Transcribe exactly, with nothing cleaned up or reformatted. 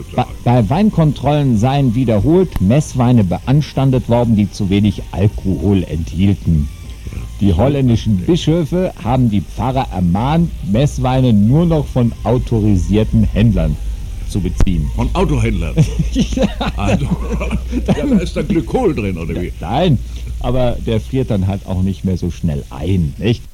Bei, bei Weinkontrollen seien wiederholt Messweine beanstandet worden, die zu wenig Alkohol enthielten. Die holländischen Bischöfe haben die Pfarrer ermahnt, Messweine nur noch von autorisierten Händlern zu beziehen. Von Autohändlern? Ja. Also, ja, da ist da Glykol drin, oder wie? Nein, aber der friert dann halt auch nicht mehr so schnell ein, nicht?